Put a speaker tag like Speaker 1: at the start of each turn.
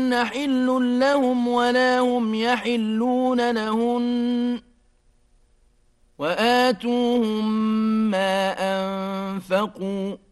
Speaker 1: حل لهم ولا هم يحلون لهن وآتوهم ما أنفقوا